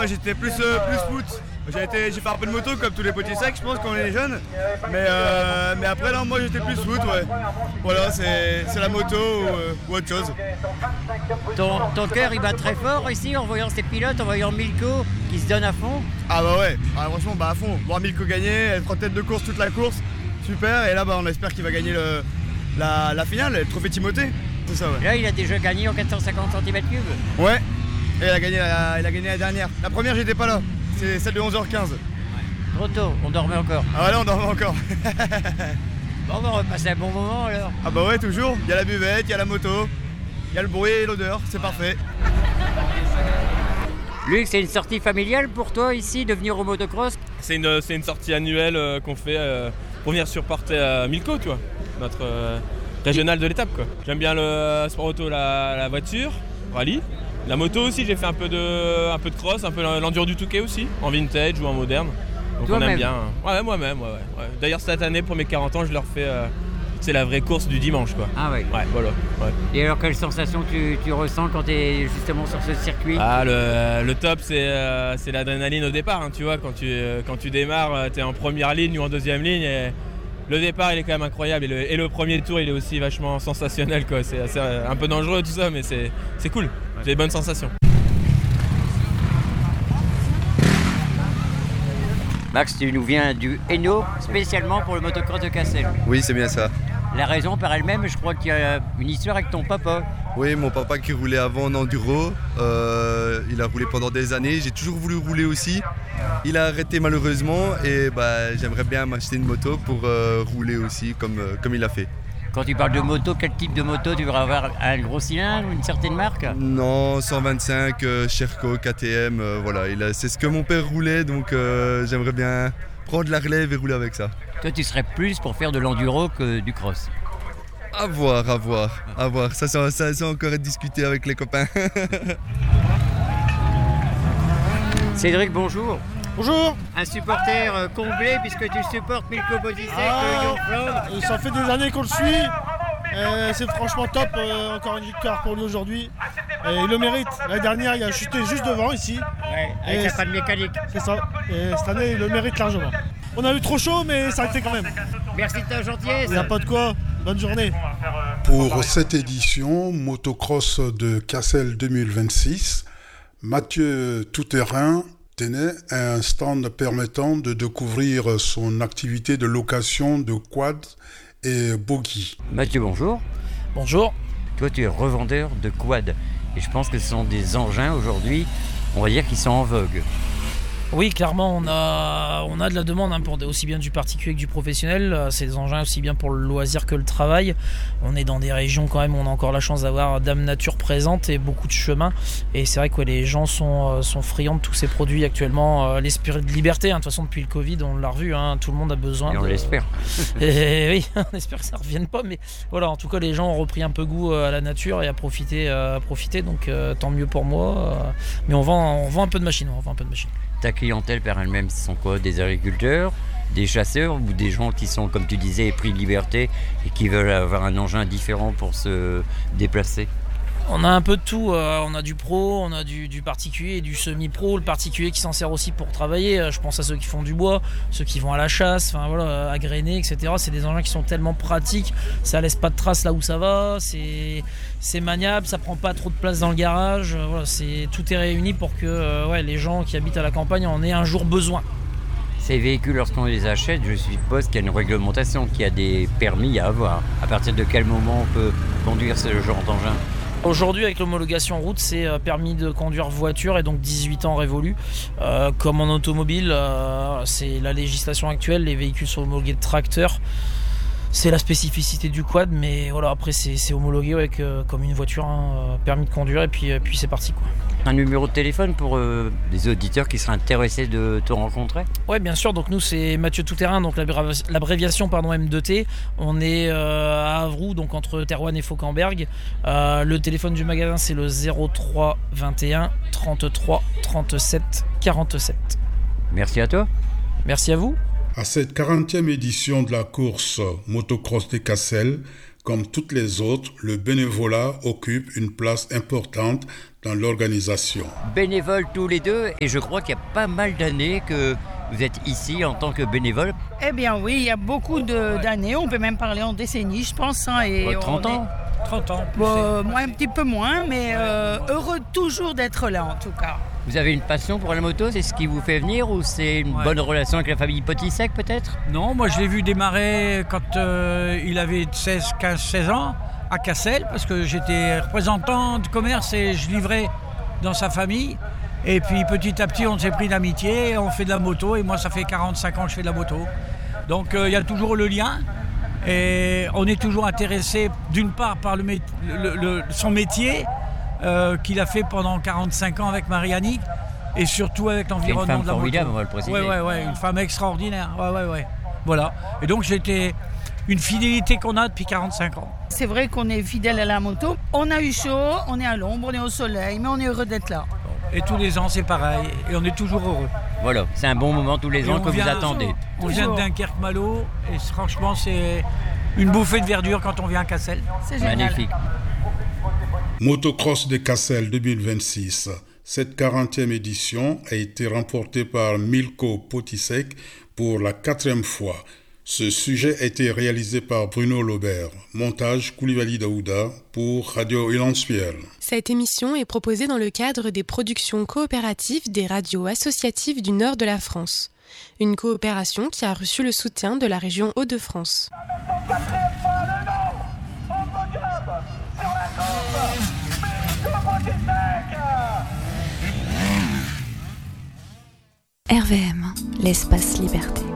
moi j'étais plus foot. J'ai fait un peu de moto comme tous les petits secs, je pense, quand on est jeune. Mais après, non, moi j'étais plus foot, ouais. Voilà, c'est la moto ou autre chose. Ton cœur, il bat très fort ici en voyant ces pilotes, en voyant Milko qui se donne à fond. Ah bah ouais, franchement, à fond. Voir Milko gagner, être en tête de course toute la course, super. Et là, on espère qu'il va gagner la finale, le trophée Timothée. C'est ça, ouais. Là, il a déjà gagné en 450 cm3. Ouais, et il a gagné la dernière. La première, j'étais pas là. C'est celle de 11h15. Trop tôt, on dormait encore. Ah ouais, là on dormait encore. Bon, on va passer un bon moment alors. Ah bah ouais, toujours. Il y a la buvette, il y a la moto, il y a le bruit et l'odeur, c'est parfait. Luc, c'est une sortie familiale pour toi ici, de venir au motocross? C'est une sortie annuelle qu'on fait pour venir supporter Milko, tu vois, notre régional de l'étape, quoi. J'aime bien le sport auto, la voiture, rallye. La moto aussi, j'ai fait un peu de cross, un peu l'enduro du Touquet aussi, en vintage ou en moderne. Donc toi on aime même. bien. Ouais, moi-même, ouais. D'ailleurs cette année, pour mes 40 ans, je leur fais c'est la vraie course du dimanche, quoi. Ah ouais. Ouais, voilà. Ouais. Et alors, quelle sensation tu ressens quand tu es justement sur ce circuit? Ah, le top, c'est l'adrénaline au départ, hein, tu vois, quand tu démarres, tu es en première ligne ou en deuxième ligne. Et le départ, il est quand même incroyable. Et le premier tour, il est aussi vachement sensationnel, quoi. C'est un peu dangereux, tout ça, mais c'est cool. J'ai des bonnes sensations. Max, tu nous viens du Hainaut, spécialement pour le motocross de Cassel. Oui, c'est bien ça. La raison par elle-même, je crois qu'il y a une histoire avec ton papa. Oui, mon papa qui roulait avant en enduro, il a roulé pendant des années. J'ai toujours voulu rouler aussi. Il a arrêté malheureusement et j'aimerais bien m'acheter une moto pour rouler aussi comme il a fait. Quand tu parles de moto, quel type de moto? Tu voudrais avoir un gros cylindre, une certaine marque? Non, 125, Sherco, KTM, voilà. C'est ce que mon père roulait, donc j'aimerais bien prendre la relève et rouler avec ça. Toi, tu serais plus pour faire de l'enduro que du cross? À voir. Ça va encore être discuté avec les copains. Cédric, bonjour. Bonjour. Un supporter comblé puisque tu supportes Milko Božíšek, Lyon Flandre. Ça fait des années qu'on le suit. C'est franchement top. Encore une victoire pour lui aujourd'hui. Et il le mérite. L'année dernière, il a chuté juste devant ici. Ouais, avec la panne mécanique. C'est ça. Et cette année, il le mérite largement. On a eu trop chaud, mais ça a été quand même. Merci de ta gentillesse. Il n'y a pas de quoi. Bonne journée. Pour cette édition motocross de Cassel 2026, Mathieu Tout-Terrain tenait un stand permettant de découvrir son activité de location de quad et bogey. Mathieu, bonjour. Bonjour. Toi, tu es revendeur de quad. Et je pense que ce sont des engins aujourd'hui, on va dire, qui sont en vogue. Oui, clairement, on a de la demande pour aussi bien du particulier que du professionnel. C'est des engins aussi bien pour le loisir que le travail. On est dans des régions quand même où on a encore la chance d'avoir Dame Nature présente et beaucoup de chemins. Et c'est vrai que les gens sont friands de tous ces produits actuellement. L'esprit de liberté, de toute façon depuis le Covid, on l'a revu, tout le monde a besoin. Et on l'espère. Et oui, on espère que ça ne revienne pas. Mais voilà, en tout cas, les gens ont repris un peu goût à la nature et à profiter. Donc tant mieux pour moi. Mais on vend un peu de machines. Ta clientèle par elle-même, ce sont quoi? Des agriculteurs, des chasseurs ou des gens qui sont, comme tu disais, pris de liberté et qui veulent avoir un engin différent pour se déplacer? On a un peu de tout, on a du pro, on a du particulier et du semi-pro. Le particulier qui s'en sert aussi pour travailler, je pense à ceux qui font du bois, ceux qui vont à la chasse, à grainer, etc. C'est des engins qui sont tellement pratiques, ça laisse pas de traces là où ça va, c'est maniable, ça prend pas trop de place dans le garage. Tout est réuni pour que les gens qui habitent à la campagne en aient un jour besoin. Ces véhicules, lorsqu'on les achète, je suppose qu'il y a une réglementation, qu'il y a des permis à avoir. À partir de quel moment on peut conduire ce genre d'engin? Aujourd'hui, avec l'homologation route, c'est permis de conduire voiture et donc 18 ans révolus. Comme en automobile, c'est la législation actuelle, les véhicules sont homologués de tracteur. C'est la spécificité du quad, mais voilà, après c'est homologué avec, comme une voiture, permis de conduire et puis c'est parti, quoi. Un numéro de téléphone pour les auditeurs qui seraient intéressés de te rencontrer? Oui, bien sûr. Donc nous, c'est Mathieu Tout-Terrain, donc l'abréviation M2T. On est à Avroux, donc entre Terouanne et Fauquemberg. Le téléphone du magasin, c'est le 03 21 33 37 47. Merci à toi. Merci à vous. À cette 40e édition de la course motocross des Cassel, Comme toutes les autres, le bénévolat occupe une place importante dans l'organisation. Bénévoles tous les deux, et je crois qu'il y a pas mal d'années que vous êtes ici en tant que bénévole. Eh bien oui, il y a beaucoup d'années, on peut même parler en décennies, je pense. Et 30 ans 30 ans. Moi, un petit peu moins, mais heureux toujours d'être là en tout cas. Vous avez une passion pour la moto, c'est ce qui vous fait venir ou c'est une bonne relation avec la famille Potisek peut-être ? Non, moi je l'ai vu démarrer quand il avait 15-16 ans à Cassel, parce que j'étais représentant de commerce et je livrais dans sa famille. Et puis petit à petit on s'est pris d'amitié, on fait de la moto et moi ça fait 45 ans que je fais de la moto. Donc il y a toujours le lien et on est toujours intéressé d'une part par son métier qu'il a fait pendant 45 ans avec Marie-Annick et surtout avec l'environnement de la moto. Une femme formidable, on va le préciser. Ouais, une femme extraordinaire. Ouais. Voilà. Et donc j'étais une fidélité qu'on a depuis 45 ans. C'est vrai qu'on est fidèle à la moto. On a eu chaud, on est à l'ombre, on est au soleil, mais on est heureux d'être là. Et tous les ans c'est pareil et on est toujours heureux. Voilà, c'est un bon moment tous les ans que vous attendez. On vient de Dunkerque-Malo et franchement c'est une bouffée de verdure quand on vient à Cassel. C'est génial. Magnifique. Motocross de Cassel 2026. Cette 40e édition a été remportée par Milko Potisek pour la 4e fois. Ce sujet a été réalisé par Bruno Laubert. Montage Koulibaly Daouda pour Radio Ilanspiel. Cette émission est proposée dans le cadre des productions coopératives des radios associatives du nord de la France. Une coopération qui a reçu le soutien de la région Hauts-de-France. RVM, l'espace liberté.